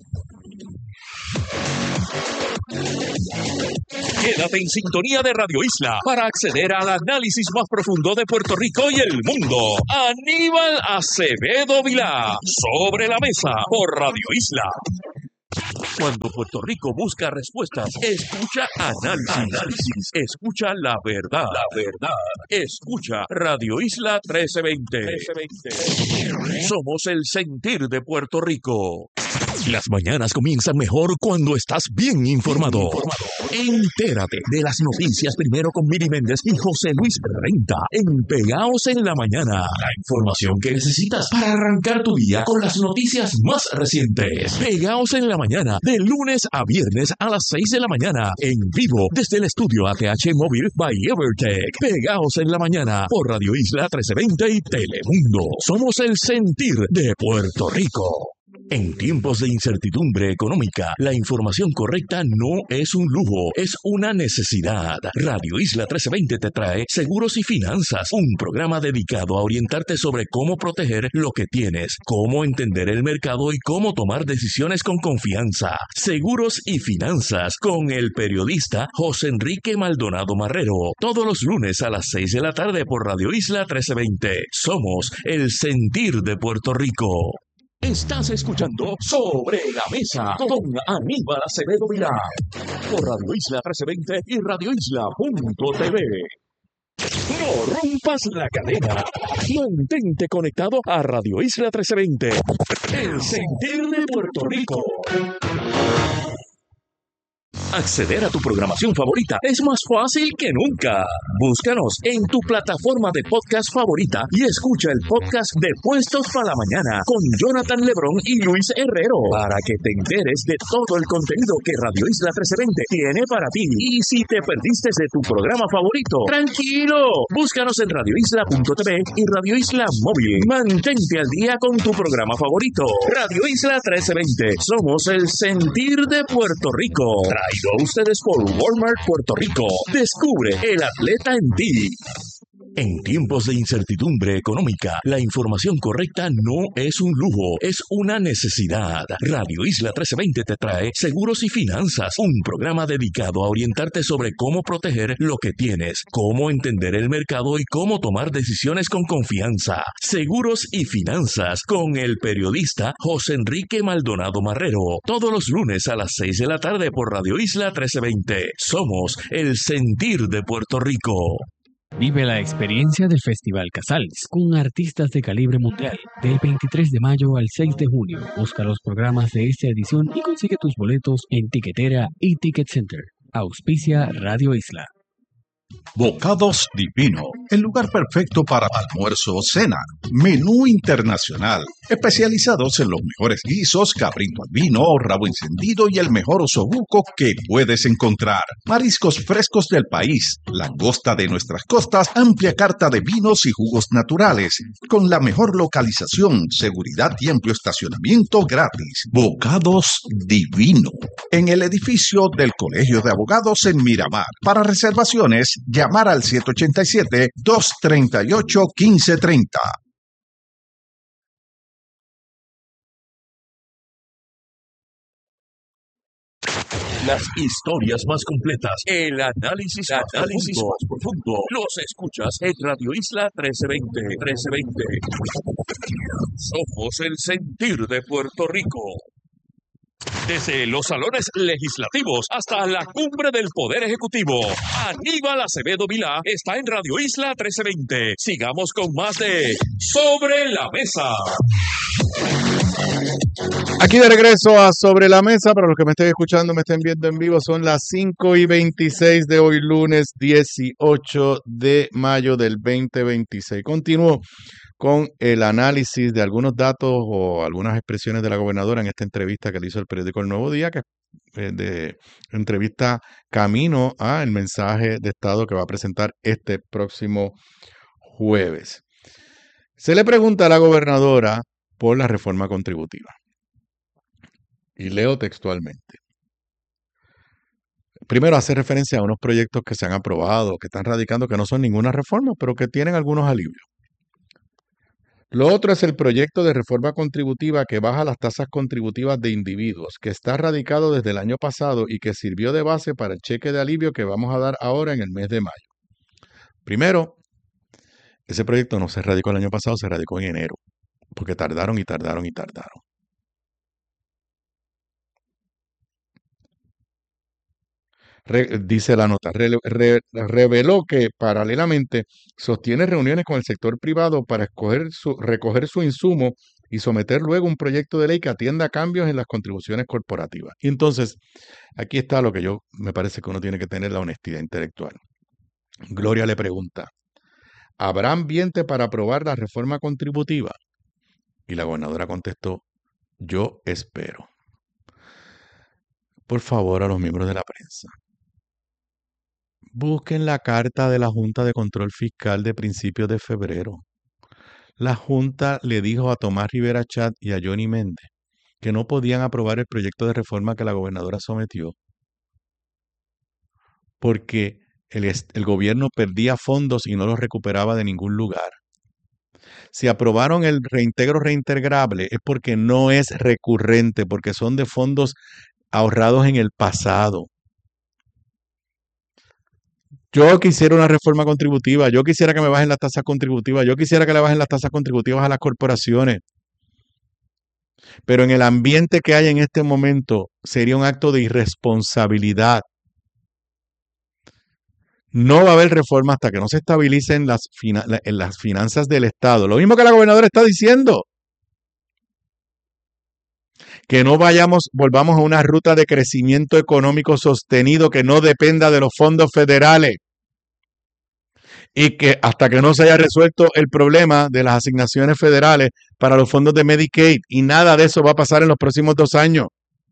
Quédate en sintonía de Radio Isla para acceder al análisis más profundo de Puerto Rico y el mundo. Aníbal Acevedo Vilá, Sobre la Mesa, por Radio Isla. Cuando Puerto Rico busca respuestas, escucha análisis, escucha la verdad, escucha Radio Isla 1320. Somos el sentir de Puerto Rico. Las mañanas comienzan mejor cuando estás bien informado. Entérate de las noticias primero con Miri Méndez y José Luis Renta en Pegaos en la Mañana. La información que necesitas para arrancar tu día con las noticias más recientes. Pegaos en la Mañana, de lunes a viernes a las 6 de la mañana, en vivo desde el estudio ATH Móvil by Evertech. Pegaos en la Mañana por Radio Isla 1320 y Telemundo. Somos el sentir de Puerto Rico. En tiempos de incertidumbre económica, la información correcta no es un lujo, es una necesidad. Radio Isla 1320 te trae Seguros y Finanzas, un programa dedicado a orientarte sobre cómo proteger lo que tienes, cómo entender el mercado y cómo tomar decisiones con confianza. Seguros y Finanzas con el periodista José Enrique Maldonado Marrero, todos los lunes a las 6 de la tarde por Radio Isla 1320. Somos el sentir de Puerto Rico. Estás escuchando Sobre la Mesa con Aníbal Acevedo Vilá por Radio Isla 1320 y radioisla.tv. No rompas la cadena. Mantente conectado a Radio Isla 1320. El sentir de Puerto Rico. Acceder a tu programación favorita es más fácil que nunca. Búscanos en tu plataforma de podcast favorita y escucha el podcast de Puestos para la Mañana con Jonathan Lebrón y Luis Herrero para que te enteres de todo el contenido que Radio Isla 1320 tiene para ti. Y si te perdiste de tu programa favorito, tranquilo, búscanos en radioisla.tv y Radio Isla Móvil. Mantente al día con tu programa favorito. Radio Isla 1320. Somos el sentir de Puerto Rico. Traído a ustedes por Walmart Puerto Rico. Descubre el atleta en ti. En tiempos de incertidumbre económica, la información correcta no es un lujo, es una necesidad. Radio Isla 1320 te trae Seguros y Finanzas, un programa dedicado a orientarte sobre cómo proteger lo que tienes, cómo entender el mercado y cómo tomar decisiones con confianza. Seguros y Finanzas con el periodista José Enrique Maldonado Marrero, todos los lunes a las 6 de la tarde por Radio Isla 1320. Somos el sentir de Puerto Rico. Vive la experiencia del Festival Casals con artistas de calibre mundial del 23 de mayo al 6 de junio. Busca los programas de esta edición y consigue tus boletos en Tiquetera y Ticket Center. Auspicia Radio Isla. Bocados Divino, el lugar perfecto para almuerzo o cena. Menú internacional, especializados en los mejores guisos, cabrito al vino, rabo encendido y el mejor osobuco que puedes encontrar. Mariscos frescos del país, langosta de nuestras costas, amplia carta de vinos y jugos naturales, con la mejor localización, seguridad y amplio estacionamiento gratis. Bocados Divino, en el edificio del Colegio de Abogados en Miramar. Para reservaciones, llamar al 787-238-1530. Las historias más completas, el análisis más profundo, los escuchas en Radio Isla 1320. Somos el sentir de Puerto Rico. Desde los salones legislativos hasta la cumbre del Poder Ejecutivo, Aníbal Acevedo Vilá está en Radio Isla 1320. Sigamos con más de Sobre la Mesa. Aquí de regreso a Sobre la Mesa, para los que me estén escuchando, me estén viendo en vivo, son las 5:26 de hoy, lunes 18 de mayo del 2026. Continúo con el análisis de algunos datos o algunas expresiones de la gobernadora en esta entrevista que le hizo el periódico El Nuevo Día, que es de entrevista camino al mensaje de Estado que va a presentar este próximo jueves. Se le pregunta a la gobernadora por la reforma contributiva. Y leo textualmente. primero hace referencia a unos proyectos que se han aprobado, que están radicando, que no son ninguna reforma, pero que tienen algunos alivios. Lo otro es el proyecto de reforma contributiva que baja las tasas contributivas de individuos, que está radicado desde el año pasado y que sirvió de base para el cheque de alivio que vamos a dar ahora en el mes de mayo. Primero, ese proyecto no se radicó el año pasado, se radicó en enero, porque tardaron y tardaron y tardaron. Dice la nota, reveló que paralelamente sostiene reuniones con el sector privado para recoger su insumo y someter luego un proyecto de ley que atienda cambios en las contribuciones corporativas. Y entonces, aquí está lo que yo me parece que uno tiene que tener la honestidad intelectual. Gloria le pregunta, ¿habrá ambiente para aprobar la reforma contributiva? Y la gobernadora contestó, yo espero. Por favor, a los miembros de la prensa, busquen la carta de la Junta de Control Fiscal de principios de febrero. La Junta le dijo a Tomás Rivera Chat y a Johnny Méndez que no podían aprobar el proyecto de reforma que la gobernadora sometió porque el gobierno perdía fondos y no los recuperaba de ningún lugar. Si aprobaron el reintegro reintegrable es porque no es recurrente, porque son de fondos ahorrados en el pasado. Yo quisiera una reforma contributiva, yo quisiera que me bajen las tasas contributivas, yo quisiera que le bajen las tasas contributivas a las corporaciones. Pero en el ambiente que hay en este momento sería un acto de irresponsabilidad. No va a haber reforma hasta que no se estabilicen las finanzas del Estado. Lo mismo que la gobernadora está diciendo. Que no volvamos a una ruta de crecimiento económico sostenido que no dependa de los fondos federales. Y que hasta que no se haya resuelto el problema de las asignaciones federales para los fondos de Medicaid, y nada de eso va a pasar en los próximos 2 años.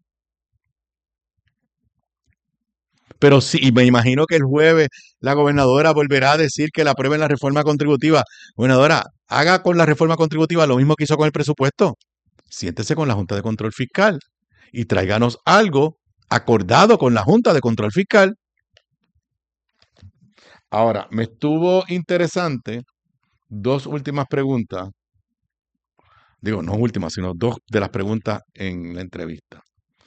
Pero sí, y me imagino que el jueves la gobernadora volverá a decir que la aprueben la reforma contributiva. Gobernadora, haga con la reforma contributiva lo mismo que hizo con el presupuesto. Siéntese con la Junta de Control Fiscal y tráiganos algo acordado con la Junta de Control Fiscal. Ahora, me estuvo interesante 2 últimas preguntas. Digo, no últimas, sino 2 de las preguntas en la entrevista.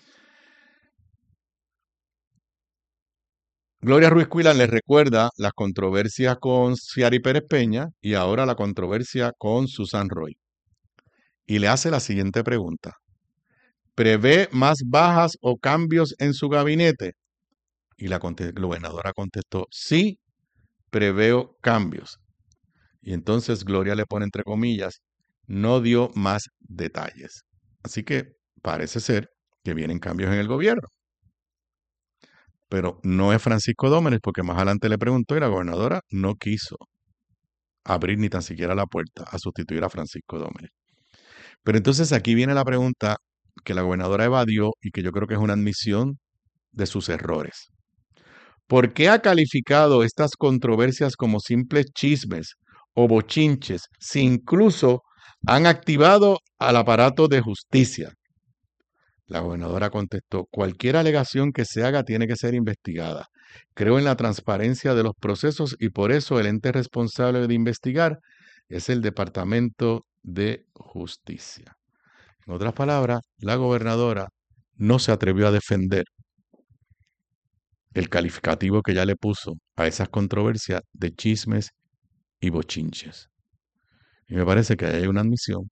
Gloria Ruiz Cuilán les recuerda las controversias con Ciary Pérez Peña y ahora la controversia con Susan Roy. Y le hace la siguiente pregunta. ¿Prevé más bajas o cambios en su gabinete? Y la gobernadora contestó, sí, preveo cambios. Y entonces Gloria le pone entre comillas, no dio más detalles. Así que parece ser que vienen cambios en el gobierno. Pero no es Francisco Dómenes, porque más adelante le preguntó y la gobernadora no quiso abrir ni tan siquiera la puerta a sustituir a Francisco Dómenes. Pero entonces aquí viene la pregunta que la gobernadora evadió y que yo creo que es una admisión de sus errores. ¿Por qué ha calificado estas controversias como simples chismes o bochinches si incluso han activado al aparato de justicia? La gobernadora contestó, cualquier alegación que se haga tiene que ser investigada. Creo en la transparencia de los procesos y por eso el ente responsable de investigar es el Departamento de Justicia. En otras palabras, la gobernadora no se atrevió a defender el calificativo que ya le puso a esas controversias de chismes y bochinches. Y me parece que hay una admisión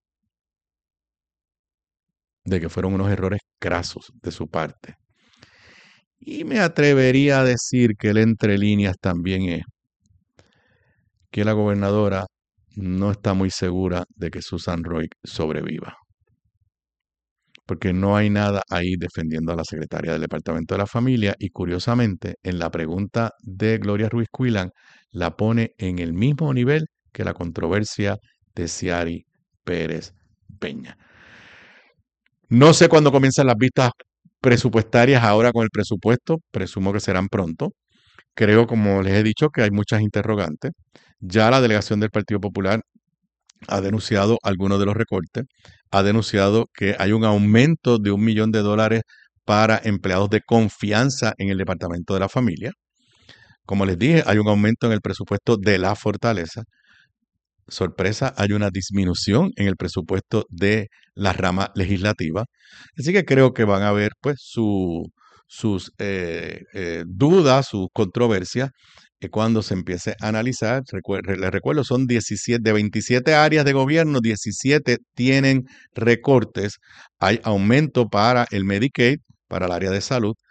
de que fueron unos errores crasos de su parte. Y me atrevería a decir que el entre líneas también es que la gobernadora no está muy segura de que Susan Roy sobreviva. Porque no hay nada ahí defendiendo a la secretaria del Departamento de la Familia y curiosamente en la pregunta de Gloria Ruiz Cuilán la pone en el mismo nivel que la controversia de Ciary Pérez Peña. No sé cuándo comienzan las vistas presupuestarias ahora con el presupuesto, presumo que serán pronto. Creo, como les he dicho, que hay muchas interrogantes. Ya la delegación del Partido Popular ha denunciado algunos de los recortes, ha denunciado que hay un aumento de $1 millón para empleados de confianza en el Departamento de la Familia. Como les dije, hay un aumento en el presupuesto de la Fortaleza. Sorpresa, hay una disminución en el presupuesto de la rama legislativa. Así que creo que van a haber pues sus dudas, sus controversias cuando se empiece a analizar. Les recuerdo, son 17, de 27 áreas de gobierno, 17 tienen recortes. Hay aumento para el Medicaid, para el área de salud.